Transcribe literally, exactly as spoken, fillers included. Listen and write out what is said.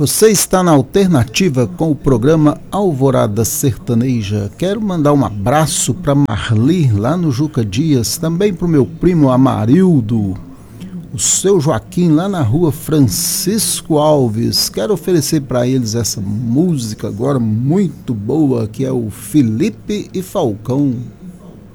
Você está na Alternativa com o programa Alvorada Sertaneja. Quero mandar um abraço para Marli, lá no Juca Dias, também para o meu primo Amarildo, o seu Joaquim, lá na rua Francisco Alves. Quero oferecer para eles essa música agora muito boa, que é o Felipe e Falcão.